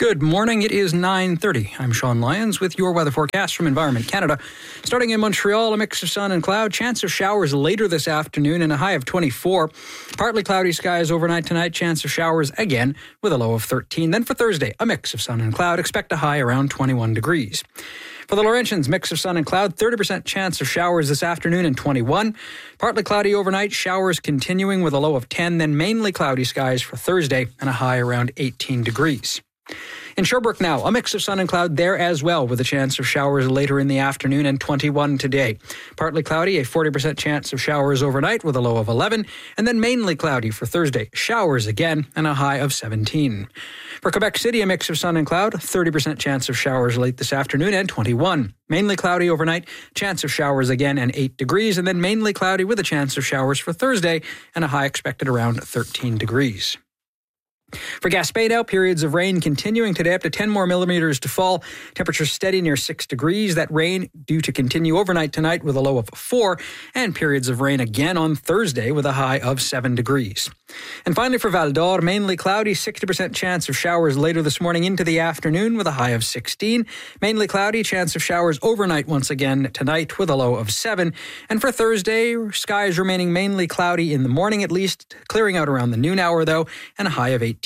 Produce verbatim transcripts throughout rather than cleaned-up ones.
Good morning. It is nine thirty. I'm Sean Lyons with your weather forecast from Environment Canada. Starting in Montreal, a mix of sun and cloud. Chance of showers later this afternoon and a high of twenty-four. Partly cloudy skies overnight tonight. Chance of showers again with a low of thirteen. Then for Thursday, a mix of sun and cloud. Expect a high around twenty-one degrees. For the Laurentians, mix of sun and cloud, thirty percent chance of showers this afternoon and twenty-one. Partly cloudy overnight, showers continuing with a low of ten, then mainly cloudy skies for Thursday and a high around eighteen degrees. In Sherbrooke now, a mix of sun and cloud there as well with a chance of showers later in the afternoon and twenty-one today. Partly cloudy, a forty percent chance of showers overnight with a low of eleven, and then mainly cloudy for Thursday. Showers again and a high of seventeen. For Quebec City, a mix of sun and cloud, thirty percent chance of showers late this afternoon and twenty-one. Mainly cloudy overnight, chance of showers again and eight degrees, and then mainly cloudy with a chance of showers for Thursday and a high expected around thirteen degrees. For Gaspé now, periods of rain continuing today, up to ten more millimeters to fall. Temperatures steady near six degrees. That rain due to continue overnight tonight with a low of four, and periods of rain again on Thursday with a high of seven degrees. And finally for Val d'Or, mainly cloudy, sixty percent chance of showers later this morning into the afternoon with a high of sixteen. Mainly cloudy, chance of showers overnight once again tonight with a low of seven. And for Thursday, skies remaining mainly cloudy in the morning at least, clearing out around the noon hour though, and a high of eighteen.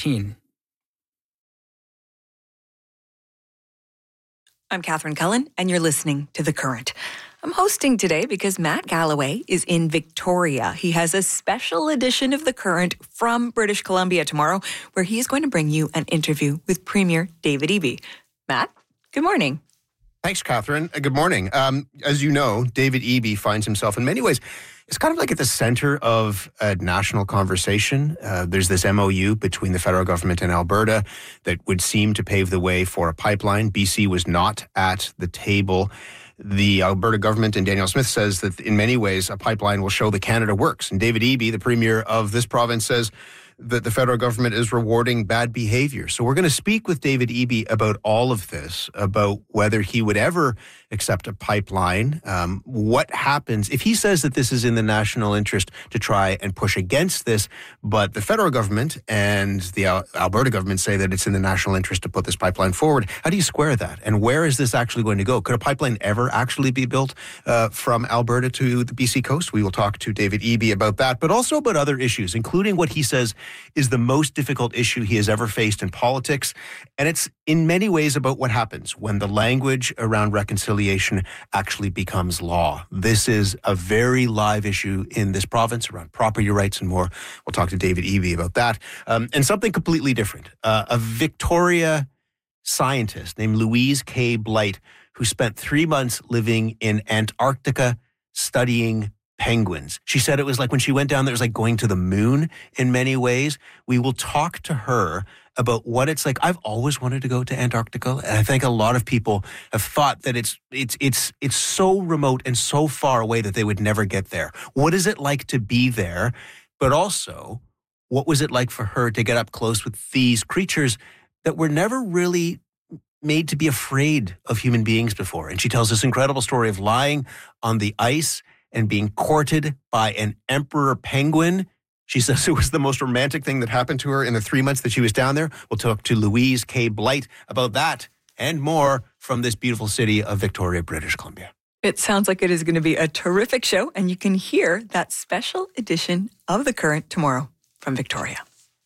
I'm Catherine Cullen, and you're listening to The Current. I'm hosting today because Matt Galloway is in Victoria. He has a special edition of The Current from British Columbia tomorrow, where he's going to bring you an interview with Premier David Eby. Matt, good morning. Thanks, Catherine. Uh, good morning. Um, as you know, David Eby finds himself in many ways, it's kind of like at the center of a national conversation. Uh, there's this M O U between the federal government and Alberta that would seem to pave the way for a pipeline. B C was not at the table. The Alberta government and Danielle Smith says that in many ways a pipeline will show that Canada works. And David Eby, the premier of this province, says that the federal government is rewarding bad behavior. So we're going to speak with David Eby about all of this, about whether he would ever accept a pipeline, um, what happens if he says that this is in the national interest to try and push against this, but the federal government and the Al- Alberta government say that it's in the national interest to put this pipeline forward. How do you square that? And where is this actually going to go? Could a pipeline ever actually be built uh, from Alberta to the B C coast? We will talk to David Eby about that, but also about other issues, including what he says is the most difficult issue he has ever faced in politics. And it's in many ways about what happens when the language around reconciliation actually becomes law. This is a very live issue in this province around property rights and more. We'll talk to David Eby about that. Um, and something completely different. Uh, a Victoria scientist named Louise K. Blight, who spent three months living in Antarctica studying penguins. She said it was like when she went down there, it was like going to the moon in many ways. We will talk to her about what it's like. I've always wanted to go to Antarctica, and I think a lot of people have thought that it's it's it's it's so remote and so far away that they would never get there. What is it like to be there? But also, what was it like for her to get up close with these creatures that were never really made to be afraid of human beings before? And she tells this incredible story of lying on the ice and being courted by an emperor penguin. She says it was the most romantic thing that happened to her in the three months that she was down there. We'll talk to Louise K. Blight about that and more from this beautiful city of Victoria, British Columbia. It sounds like it is going to be a terrific show, and you can hear that special edition of The Current tomorrow from Victoria.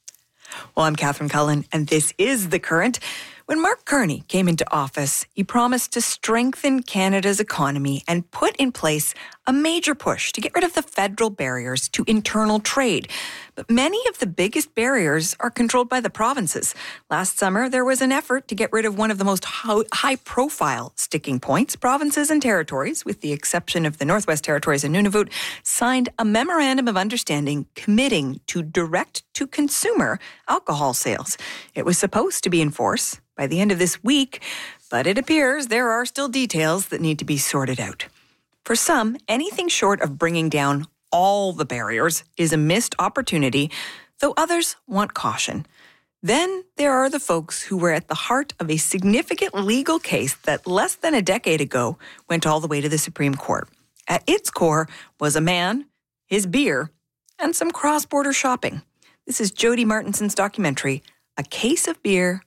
Well, I'm Catherine Cullen, and this is The Current. When Mark Carney came into office, he promised to strengthen Canada's economy and put in place a major push to get rid of the federal barriers to internal trade. But many of the biggest barriers are controlled by the provinces. Last summer, there was an effort to get rid of one of the most high-profile sticking points. Provinces and territories, with the exception of the Northwest Territories and Nunavut, signed a memorandum of understanding committing to direct-to-consumer alcohol sales. It was supposed to be in force by the end of this week, but it appears there are still details that need to be sorted out. For some, anything short of bringing down all the barriers is a missed opportunity, though others want caution. Then there are the folks who were at the heart of a significant legal case that less than a decade ago went all the way to the Supreme Court. At its core was a man, his beer, and some cross-border shopping. This is Jody Martinson's documentary, A Case of Beer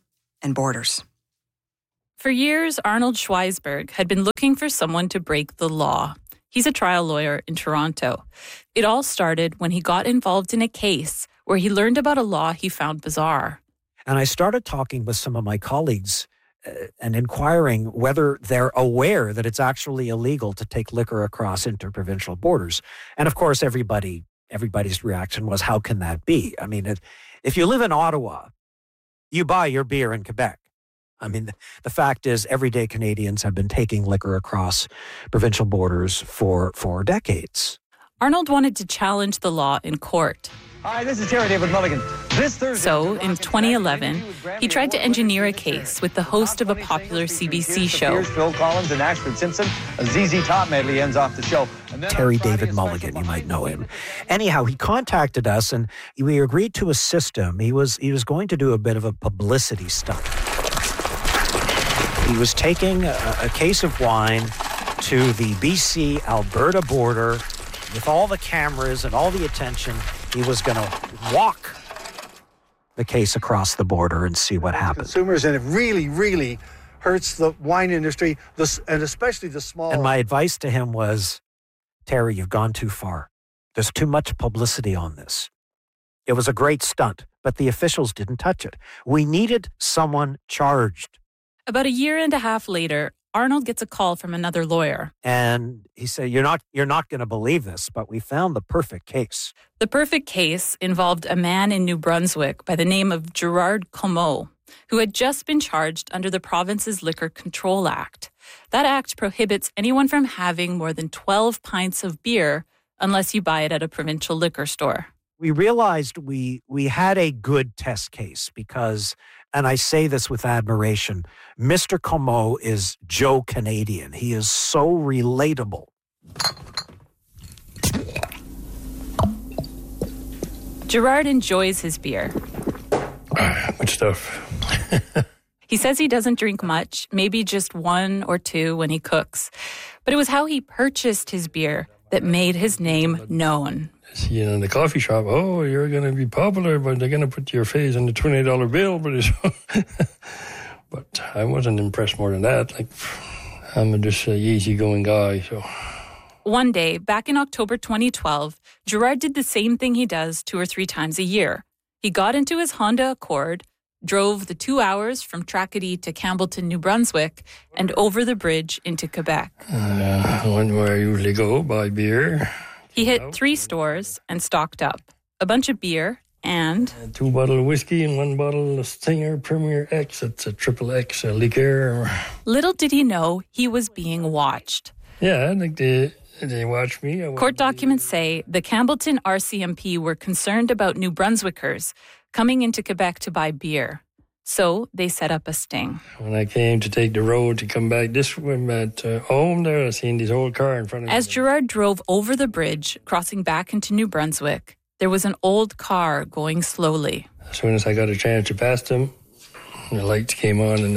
and borders. For years, Arnold Schweisberg had been looking for someone to break the law. He's a trial lawyer in Toronto. It all started when he got involved in a case where he learned about a law he found bizarre. And I started talking with some of my colleagues uh, and inquiring whether they're aware that it's actually illegal to take liquor across interprovincial borders. And of course, everybody everybody's reaction was, how can that be? I mean, if, if you live in Ottawa, you buy your beer in Quebec. I mean, the, the fact is everyday Canadians have been taking liquor across provincial borders for, for decades. Arnold wanted to challenge the law in court. Hi, this is Terry David Mulligan. This Thursday, So, in twenty eleven, he tried to engineer a case with the host of a popular C B C show. Phil Collins and Ashford Simpson. A Z Z Top medley ends off the show. Terry David Mulligan, you might know him. Anyhow, he contacted us and we agreed to assist him. He was he was going to do a bit of a publicity stunt. He was taking a, a case of wine to the B C-Alberta border with all the cameras and all the attention. He was going to walk the case across the border and see what happened. Consumers, and it really, really hurts the wine industry, the, and especially the small. And my advice to him was, Terry, you've gone too far. There's too much publicity on this. It was a great stunt, but the officials didn't touch it. We needed someone charged. About a year and a half later, Arnold gets a call from another lawyer. And he said, you're not you're not going to believe this, but we found the perfect case. The perfect case involved a man in New Brunswick by the name of Gerard Comeau, who had just been charged under the province's Liquor Control Act. That act prohibits anyone from having more than twelve pints of beer unless you buy it at a provincial liquor store. We realized we we had a good test case because, and I say this with admiration, Mister Comeau is Joe Canadian. He is so relatable. Gerard enjoys his beer. Good stuff. He says he doesn't drink much, maybe just one or two when he cooks. But it was how he purchased his beer that made his name known. See you in the coffee shop. Oh, you're going to be popular, but they're going to put your face on the twenty dollar bill. But, it's but I wasn't impressed more than that. Like, I'm just a easygoing guy, so... One day, back in October twenty twelve, Gerard did the same thing he does two or three times a year. He got into his Honda Accord, drove the two hours from Tracadie to Campbellton, New Brunswick, and over the bridge into Quebec. Uh, I went where I usually go, buy beer. He hit three stores and stocked up. A bunch of beer and... Uh, two bottles of whiskey and one bottle of Stinger Premier X. It's a triple X, a liqueur. Little did he know he was being watched. Yeah, I think they... They watch me. Court documents say the Campbellton R C M P were concerned about New Brunswickers coming into Quebec to buy beer. So they set up a sting. When I came to take the road to come back this way at uh, home there, I seen this old car in front of me. As Gerard drove over the bridge, crossing back into New Brunswick, there was an old car going slowly. As soon as I got a chance to pass him, the lights came on, and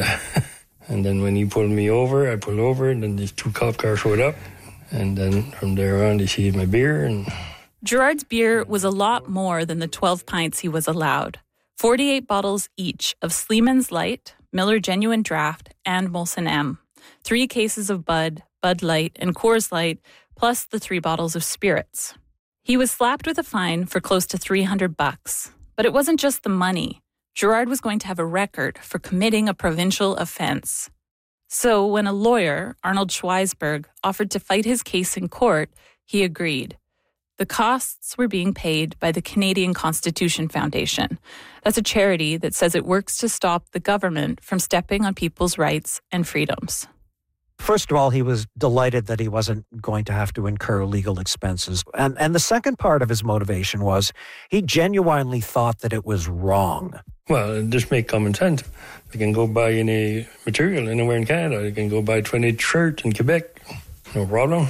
and then when he pulled me over, I pulled over, and then these two cop cars showed up. And then from there on, they seized my beer. And Gerard's beer was a lot more than the twelve pints he was allowed. forty-eight bottles each of Sleeman's Light, Miller Genuine Draft, and Molson M. Three cases of Bud, Bud Light, and Coors Light, plus the three bottles of spirits. He was slapped with a fine for close to three hundred bucks. But it wasn't just the money. Gerard was going to have a record for committing a provincial offense. So when a lawyer, Arnold Schweisberg, offered to fight his case in court, he agreed. The costs were being paid by the Canadian Constitution Foundation. That's a charity that says it works to stop the government from stepping on people's rights and freedoms. First of all, he was delighted that he wasn't going to have to incur legal expenses. And, and the second part of his motivation was he genuinely thought that it was wrong. Well, it just make common sense. You can go buy any material anywhere in Canada. You can go buy twenty shirts in Quebec. No problem.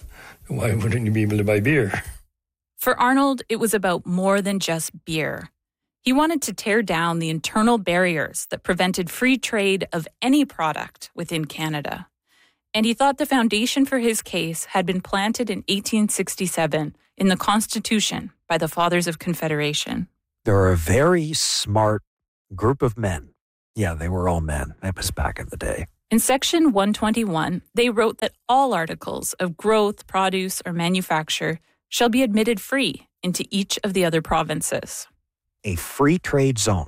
Why wouldn't you be able to buy beer? For Arnold, it was about more than just beer. He wanted to tear down the internal barriers that prevented free trade of any product within Canada. And he thought the foundation for his case had been planted in eighteen sixty-seven in the Constitution by the Fathers of Confederation. They're a very smart group of men Yeah, they were all men. That was back in the day. In Section one twenty-one, they wrote that all articles of growth, produce, or manufacture shall be admitted free into each of the other provinces. A free trade zone.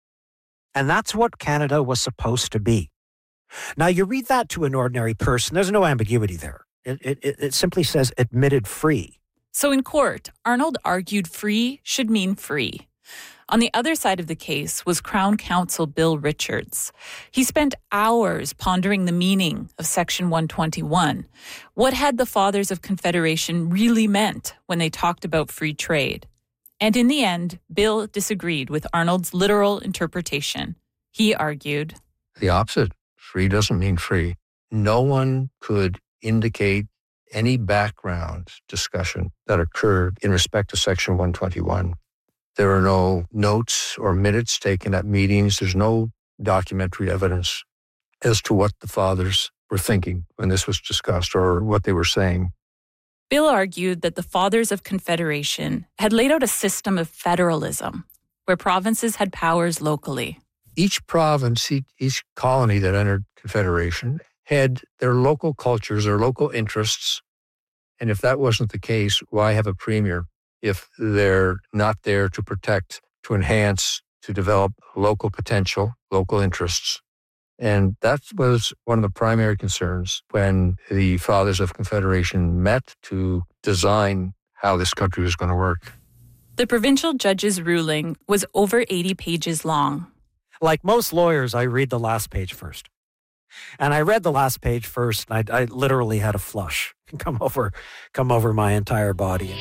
And that's what Canada was supposed to be. Now, you read that to an ordinary person, there's no ambiguity there. It, it, it simply says admitted free. So in court, Arnold argued free should mean free. On the other side of the case was Crown Counsel Bill Richards. He spent hours pondering the meaning of Section one twenty-one. What had the Fathers of Confederation really meant when they talked about free trade? And in the end, Bill disagreed with Arnold's literal interpretation. He argued, the opposite. Free doesn't mean free. No one could indicate any background discussion that occurred in respect to Section one twenty-one. There are no notes or minutes taken at meetings. There's no documentary evidence as to what the fathers were thinking when this was discussed or what they were saying. Bill argued that the Fathers of Confederation had laid out a system of federalism where provinces had powers locally. Each province, each colony that entered Confederation had their local cultures, their local interests. And if that wasn't the case, why have a premier if they're not there to protect, to enhance, to develop local potential, local interests? And that was one of the primary concerns when the Fathers of Confederation met to design how this country was going to work. The provincial judge's ruling was over eighty pages long. Like most lawyers, I read the last page first. And I read the last page first, and I, I literally had a flush come over, come over my entire body.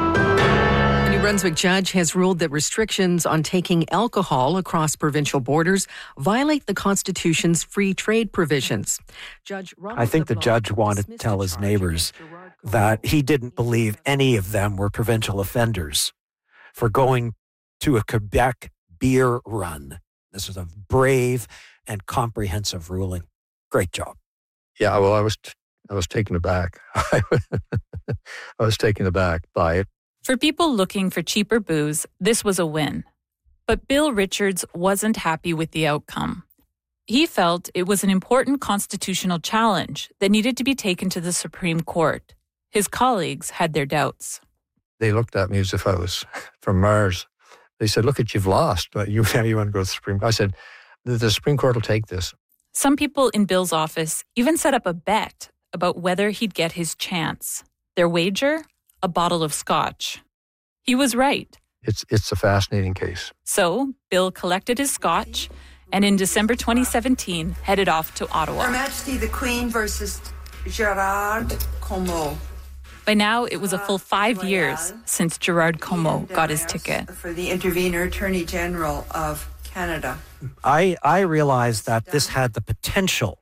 The New Brunswick judge has ruled that restrictions on taking alcohol across provincial borders violate the Constitution's free trade provisions. Judge Ronald I think the LeBlanc judge wanted to tell his neighbors that he didn't believe any of them were provincial offenders for going to a Quebec beer run. This was a brave and comprehensive ruling. Great job. Yeah, well, I was I was taken aback. I was taken aback by it. For people looking for cheaper booze, this was a win. But Bill Richards wasn't happy with the outcome. He felt it was an important constitutional challenge that needed to be taken to the Supreme Court. His colleagues had their doubts. They looked at me as if I was from Mars. They said, look, at you've lost, but you, you want to go to the Supreme Court. I said, the, the Supreme Court will take this. Some people in Bill's office even set up a bet about whether he'd get his chance. Their wager? A bottle of scotch. He was right. It's it's a fascinating case. So Bill collected his scotch and in December twenty seventeen headed off to Ottawa. Her Majesty the Queen versus Gerard Comeau. By now, it was a full five years since Gerard Comeau got his ticket. For the intervener, Attorney General of Canada. I, I realized that this had the potential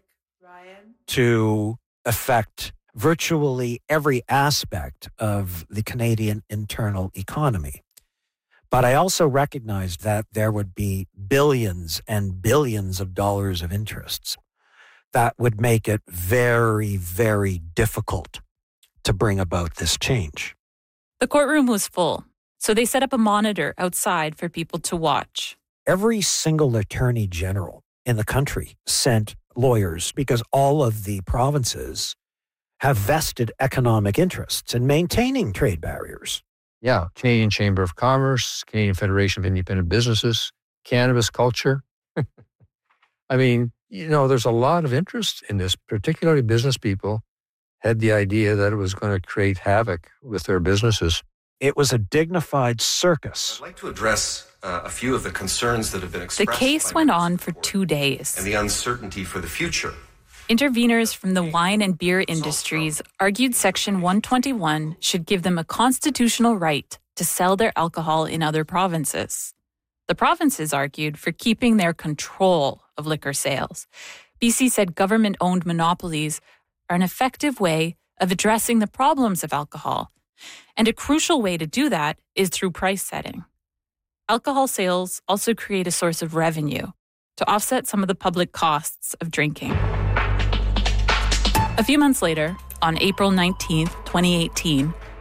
to affect virtually every aspect of the Canadian internal economy. But I also recognized that there would be billions and billions of dollars of interests that would make it very, very difficult to bring about this change. The courtroom was full, so they set up a monitor outside for people to watch. Every single attorney general in the country sent lawyers because all of the provinces have vested economic interests in maintaining trade barriers. Yeah, Canadian Chamber of Commerce, Canadian Federation of Independent Businesses, cannabis culture. I mean, you know, there's a lot of interest in this, particularly business people had the idea that it was going to create havoc with their businesses. It was a dignified circus. I'd like to address uh, a few of the concerns that have been expressed. The case went on for two days. And the uncertainty for the future. Interveners from the wine and beer industries argued Section one twenty-one should give them a constitutional right to sell their alcohol in other provinces. The provinces argued for keeping their control of liquor sales. B C said government-owned monopolies are an effective way of addressing the problems of alcohol, and a crucial way to do that is through price setting. Alcohol sales also create a source of revenue to offset some of the public costs of drinking. A few months later, on April nineteenth, twenty eighteen,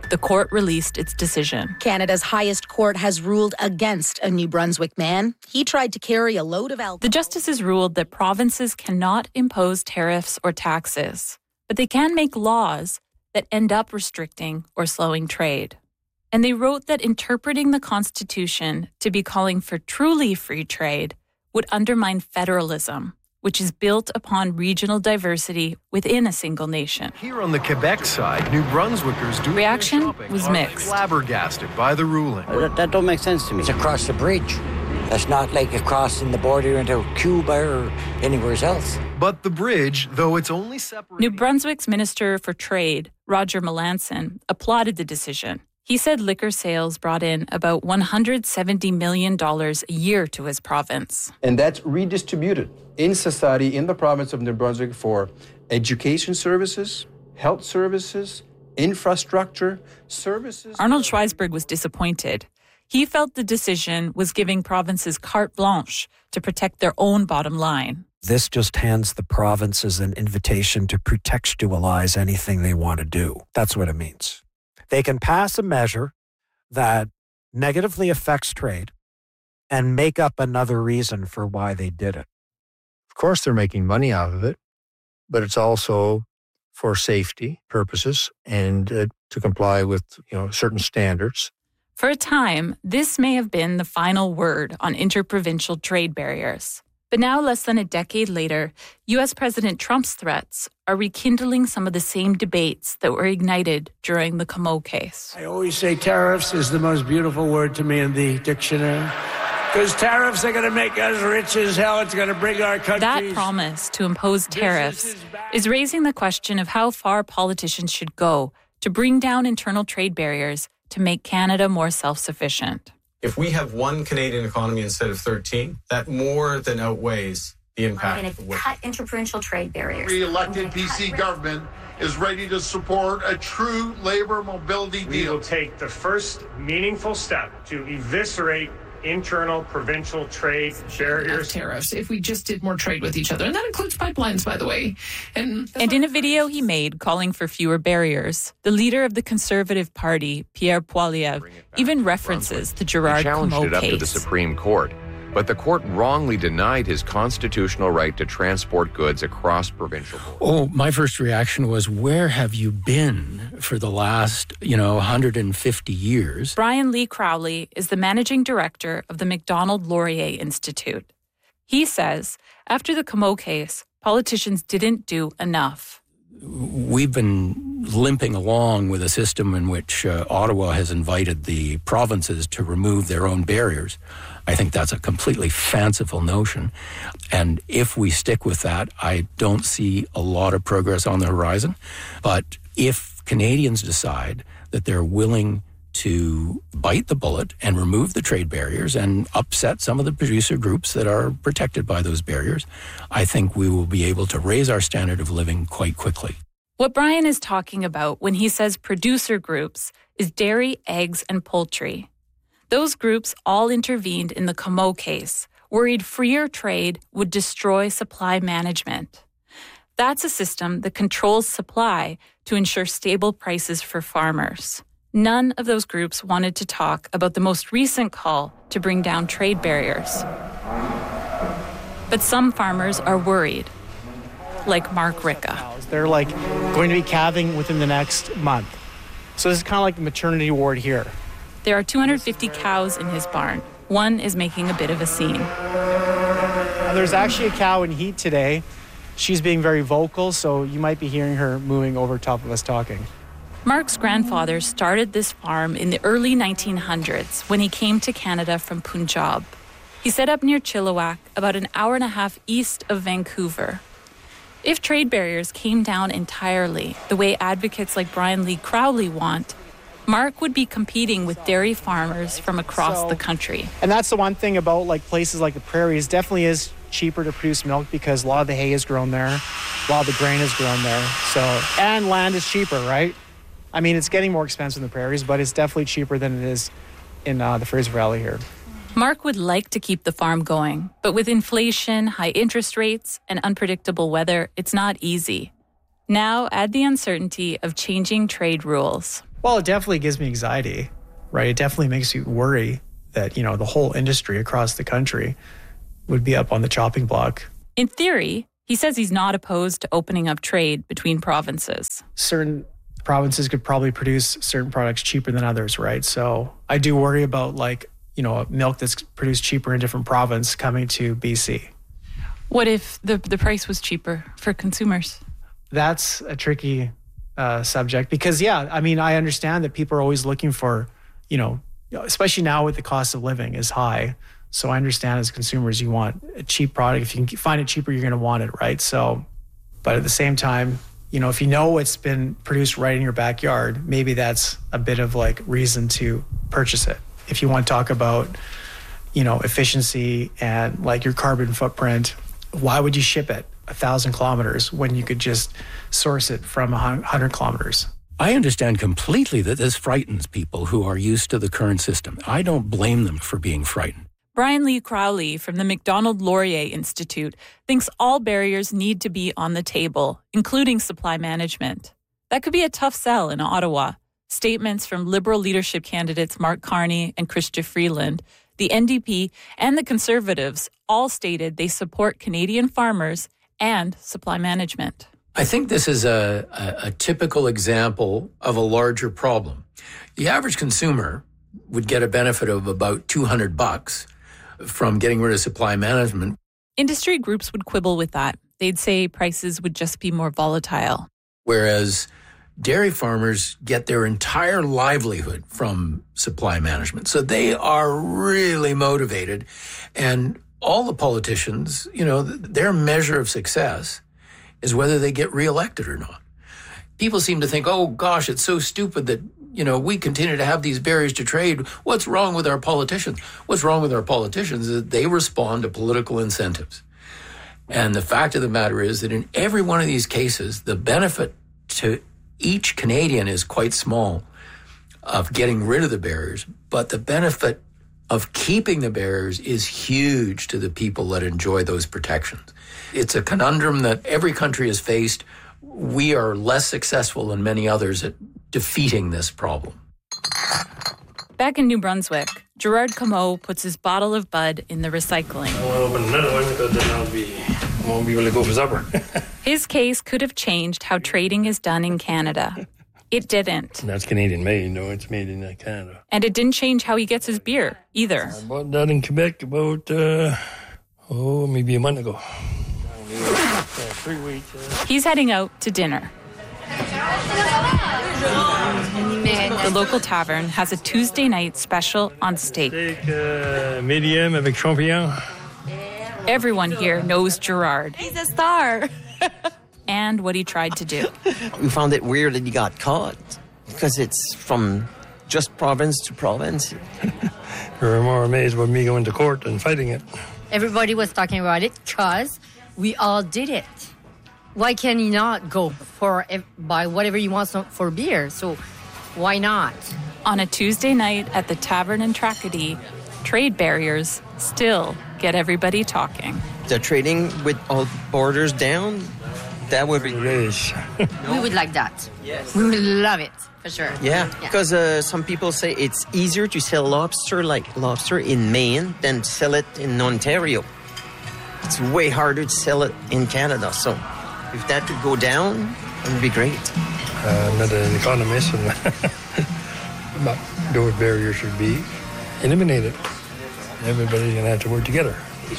the court released its decision. Canada's highest court has ruled against a New Brunswick man. He tried to carry a load of alcohol. The justices ruled that provinces cannot impose tariffs or taxes, but they can make laws that end up restricting or slowing trade. And they wrote that interpreting the Constitution to be calling for truly free trade would undermine federalism, which is built upon regional diversity within a single nation. Here on the Quebec side, New Brunswickers do Reaction was mixed. Flabbergasted by the ruling. That, that don't make sense to me. It's across the bridge. That's not like crossing the border into Cuba or anywhere else. But the bridge, though it's only separated... New Brunswick's Minister for Trade, Roger Melanson, applauded the decision. He said liquor sales brought in about one hundred seventy million dollars a year to his province. And that's redistributed in society in the province of New Brunswick for education services, health services, infrastructure, services. Arnold Schweisberg was disappointed. He felt the decision was giving provinces carte blanche to protect their own bottom line. This just hands the provinces an invitation to pretextualize anything they want to do. That's what it means. They can pass a measure that negatively affects trade and make up another reason for why they did it. Of course, they're making money out of it, but it's also for safety purposes and uh, to comply with, you know, certain standards. For a time, this may have been the final word on interprovincial trade barriers. But now, less than a decade later, U S President Trump's threats are rekindling some of the same debates that were ignited during the Comeau case. I always say tariffs is the most beautiful word to me in the dictionary. Because tariffs are going to make us rich as hell. It's going to bring our country. That promise to impose tariffs is raising the question of how far politicians should go to bring down internal trade barriers to make Canada more self-sufficient. If we have one Canadian economy instead of thirteen, that more than outweighs the impact. We're going to cut interprovincial trade barriers. Re-elected B C government is ready to support a true labor mobility deal. We will take the first meaningful step to eviscerate internal provincial trade barriers. Tariffs, if we just did more trade with each other. And that includes pipelines, by the way. And, and in a video he made calling for fewer barriers, the leader of the Conservative Party, Pierre Poilievre, even references the Gerard Comeau case. He challenged it up to the Supreme Court, but the court wrongly denied his constitutional right to transport goods across provincial borders. Oh, my first reaction was, where have you been for the last, you know, one hundred fifty years? Brian Lee Crowley is the managing director of the Macdonald Laurier Institute. He says, after the Comeau case, politicians didn't do enough. We've been limping along with a system in which uh, Ottawa has invited the provinces to remove their own barriers. I think that's a completely fanciful notion. And if we stick with that, I don't see a lot of progress on the horizon. But if Canadians decide that they're willing to bite the bullet and remove the trade barriers and upset some of the producer groups that are protected by those barriers, I think we will be able to raise our standard of living quite quickly. What Brian is talking about when he says producer groups is dairy, eggs, and poultry. Those groups all intervened in the Comeau case, worried freer trade would destroy supply management. That's a system that controls supply to ensure stable prices for farmers. None of those groups wanted to talk about the most recent call to bring down trade barriers. But some farmers are worried, like Mark Ricca. They're like going to be calving within the next month. So this is kind of like the maternity ward here. There are two hundred fifty cows in his barn. One is making a bit of a scene. And there's actually a cow in heat today. She's being very vocal, so you might be hearing her moving over top of us talking. Mark's grandfather started this farm in the early nineteen hundreds when he came to Canada from Punjab. He set up near Chilliwack, about an hour and a half east of Vancouver. If trade barriers came down entirely, the way advocates like Brian Lee Crowley want, Mark would be competing with dairy farmers from across so, the country. And that's the one thing about like places like the prairies, definitely is cheaper to produce milk because a lot of the hay is grown there, a lot of the grain is grown there. So, and land is cheaper, right? I mean, it's getting more expensive in the prairies, but it's definitely cheaper than it is in uh, the Fraser Valley here. Mark would like to keep the farm going, but with inflation, high interest rates, and unpredictable weather, it's not easy. Now, add the uncertainty of changing trade rules. Well, it definitely gives me anxiety, right? It definitely makes you worry that, you know, the whole industry across the country would be up on the chopping block. In theory, he says he's not opposed to opening up trade between provinces. Certain provinces could probably produce certain products cheaper than others, right? So I do worry about, like, you know, milk that's produced cheaper in a different province coming to B C. What if the, the price was cheaper for consumers? That's a tricky uh, subject because, yeah, I mean, I understand that people are always looking for, you know, especially now with the cost of living is high. So I understand as consumers, you want a cheap product. If you can find it cheaper, you're going to want it, right? So, but at the same time, you know, if you know it's been produced right in your backyard, maybe that's a bit of like reason to purchase it. If you want to talk about, you know, efficiency and like your carbon footprint, why would you ship it a thousand kilometers when you could just source it from a hundred kilometers? I understand completely that this frightens people who are used to the current system. I don't blame them for being frightened. Brian Lee Crowley from the Macdonald Laurier Institute thinks all barriers need to be on the table, including supply management. That could be a tough sell in Ottawa. Statements from Liberal leadership candidates Mark Carney and Chrystia Freeland, the N D P, and the Conservatives all stated they support Canadian farmers and supply management. I think this is a, a, a typical example of a larger problem. The average consumer would get a benefit of about two hundred bucks from getting rid of supply management. Industry groups would quibble with that. They'd say prices would just be more volatile. Whereas dairy farmers get their entire livelihood from supply management. So they are really motivated. And all the politicians, you know, their measure of success is whether they get reelected or not. People seem to think, oh, gosh, it's so stupid that, you know, we continue to have these barriers to trade. What's wrong with our politicians? What's wrong with our politicians is that they respond to political incentives. And the fact of the matter is that in every one of these cases, the benefit to each Canadian is quite small of getting rid of the barriers, but the benefit of keeping the barriers is huge to the people that enjoy those protections. It's a conundrum that every country has faced. We are less successful than many others at defeating this problem. Back in New Brunswick, Gerard Comeau puts his bottle of Bud in the recycling. I want to open another one because then I'll be, I won't be able to go for supper. His case could have changed how trading is done in Canada. It didn't. And that's Canadian made, no, it's made in Canada. And it didn't change how he gets his beer, either. I bought that in Quebec about, uh, oh, maybe a month ago. Yeah, three weeks. Uh. He's heading out to dinner. The local tavern has a Tuesday night special on steak. Steak uh, medium avec champignon. Everyone here knows Gerard. He's a star. And what he tried to do. We found it weird that he got caught because it's from just province to province. We were more amazed with me going to court and fighting it. Everybody was talking about it because we all did it. Why can he not go for buy whatever he wants for beer? So why not? On a Tuesday night at the Tavern in Tracadie, trade barriers still get everybody talking. The trading with all borders down, that would be great. We would like that. Yes. We would love it, for sure. Yeah, because yeah. uh, some people say it's easier to sell lobster like lobster in Maine than to sell it in Ontario. It's way harder to sell it in Canada. So if that could go down, it would be great. Uh, I'm not an economist, but those barriers should be eliminated. Everybody's going to have to work together.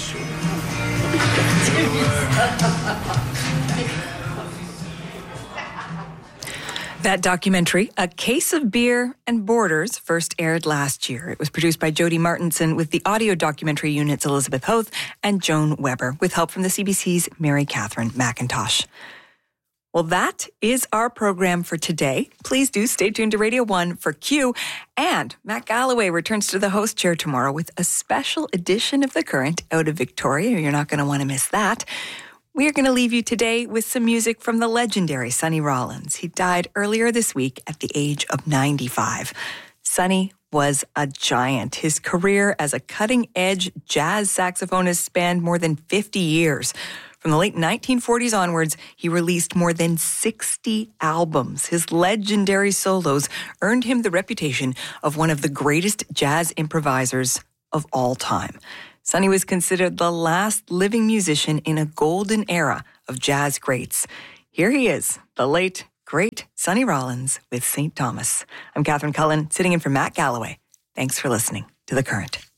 That documentary, A Case of Beer and Borders, first aired last year. It was produced by Jody Martinson with the audio documentary units Elizabeth Hoth and Joan Weber, with help from the C B C's Mary Catherine McIntosh. Well, that is our program for today. Please do stay tuned to Radio one for Q. And Matt Galloway returns to the host chair tomorrow with a special edition of The Current out of Victoria. You're not going to want to miss that. We're going to leave you today with some music from the legendary Sonny Rollins. He died earlier this week at the age of ninety-five. Sonny was a giant. His career as a cutting-edge jazz saxophonist spanned more than fifty years. From the late nineteen forties onwards, he released more than sixty albums. His legendary solos earned him the reputation of one of the greatest jazz improvisers of all time. Sonny was considered the last living musician in a golden era of jazz greats. Here he is, the late, great Sonny Rollins with Saint Thomas. I'm Catherine Cullen, sitting in for Matt Galloway. Thanks for listening to The Current.